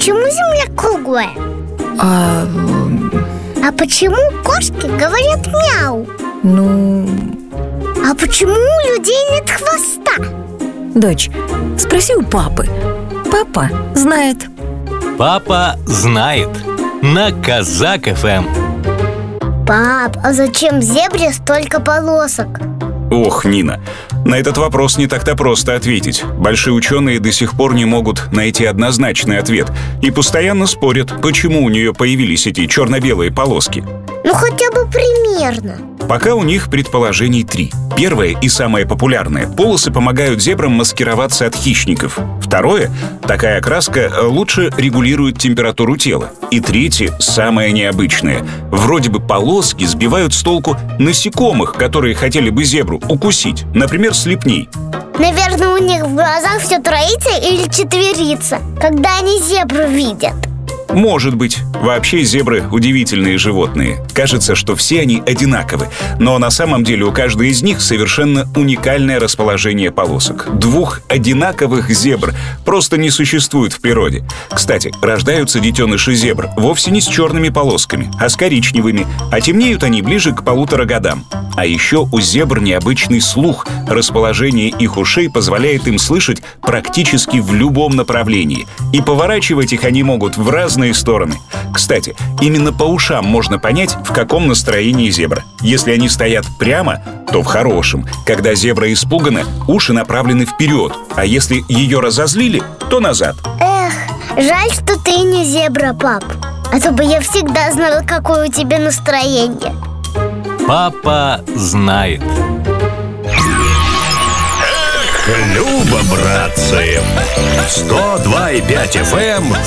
почему Земля круглая? А почему кошки говорят мяу? А почему у людей нет хвоста? Дочь, спроси у папы. Папа знает. Папа знает. На Казак ФМ. Пап, а зачем зебре столько полосок? Ох, Нина, на этот вопрос не так-то просто ответить. Большие ученые до сих пор не могут найти однозначный ответ и постоянно спорят, почему у нее появились эти черно-белые полоски. Ну хотя бы примерно. Пока у них предположений 3. Первое и самое популярное: полосы помогают зебрам маскироваться от хищников. Второе: такая окраска лучше регулирует температуру тела. И третье, самое необычное: вроде бы полоски сбивают с толку насекомых, которые хотели бы зебру укусить, например, слепней. Наверное, у них в глазах все троится или четверится, когда они зебру видят. Может быть. Вообще зебры удивительные животные. Кажется, что все они одинаковы, но на самом деле у каждой из них совершенно уникальное расположение полосок. Двух одинаковых зебр просто не существует в природе. Кстати, рождаются детеныши зебр вовсе не с черными полосками, а с коричневыми, а темнеют они ближе к 1,5 годам. А еще у зебр необычный слух. Расположение их ушей позволяет им слышать практически в любом направлении. И поворачивать их они могут в разные стороны. Кстати, именно по ушам можно понять, в каком настроении зебра. Если они стоят прямо, то в хорошем. Когда зебра испугана, уши направлены вперед. А если ее разозлили, то назад. Эх, жаль, что ты не зебра, пап. А то бы я всегда знала, какое у тебя настроение. Папа знает. Люба, братцы, 102,5 FM